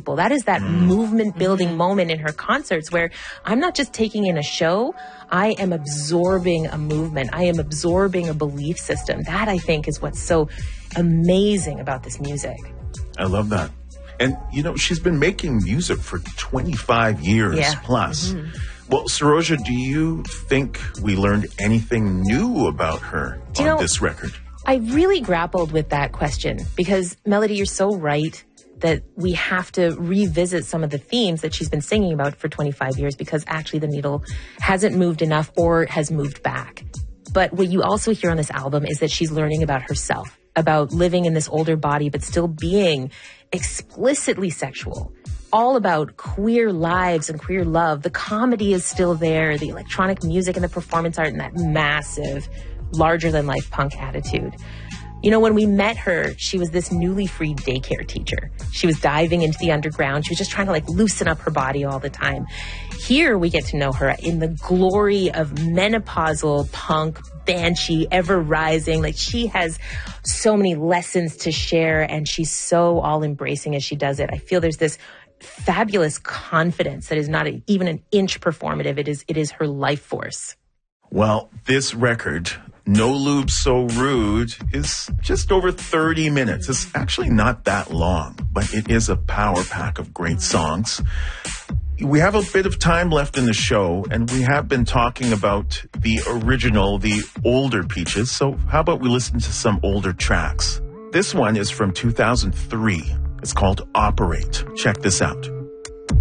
principle. That is that movement building moment in her concerts where I'm not just taking in a show, I am absorbing a movement. I am absorbing a belief system. That, I think, is what's so amazing about this music. I love that. And, you know, she's been making music for 25 years plus. Well, Saroja, do you think we learned anything new about her on this record? I really grappled with that question because, Melody, you're so right that we have to revisit some of the themes that she's been singing about for 25 years because actually the needle hasn't moved enough or has moved back. But what you also hear on this album is that she's learning about herself, about living in this older body, but still being explicitly sexual. All about queer lives and queer love. The comedy is still there, the electronic music and the performance art and that massive, larger-than-life punk attitude. You know, when we met her, she was this newly freed daycare teacher. She was diving into the underground. She was just trying to, loosen up her body all the time. Here, we get to know her in the glory of menopausal punk, banshee, ever rising. She has so many lessons to share, and she's so all-embracing as she does it. I feel there's this fabulous confidence that is not even an inch performative. It is her life force. Well, this record, No Lube So Rude, is just over 30 minutes. It's actually not that long, but it is a power pack of great songs. We have a bit of time left in the show, and we have been talking about the original, the older Peaches. So how about we listen to some older tracks? This one is from 2003. It's called Operate. Check this out.